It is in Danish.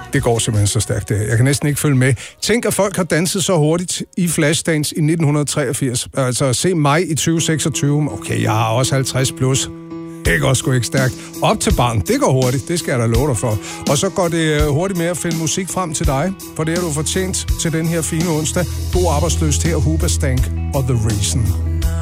Det går simpelthen så stærkt. Jeg kan næsten ikke følge med. Tænk, at folk har danset så hurtigt i Flashdance i 1983. Altså, se mig i 2026. Okay, jeg har også 50 plus. Det går sgu ikke stærkt. Op til barn, det går hurtigt. Det skal jeg da love dig for. Og så går det hurtigt med at finde musik frem til dig. For det har du fortjent til den her fine onsdag. God arbejdsløst her, Hoobastank og The Reason.